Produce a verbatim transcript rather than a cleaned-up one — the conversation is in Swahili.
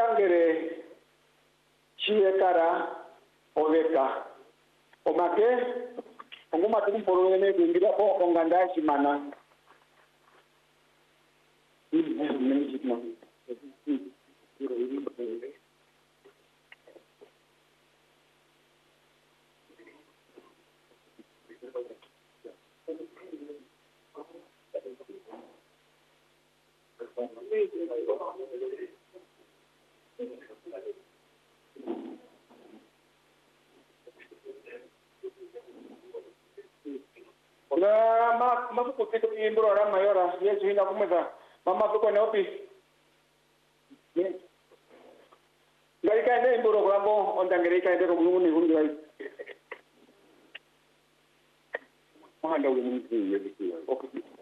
otangere chiekara oveka omake onguma tumporo ne bingira ko onganda simana La ma ma ko ke to imbro ra mayora yesu hina kumeza mama ko ne opi ngari ka ne imbro ko ambo on dangere ka de ko nguni hundu ai ma ndo nguni yesu okay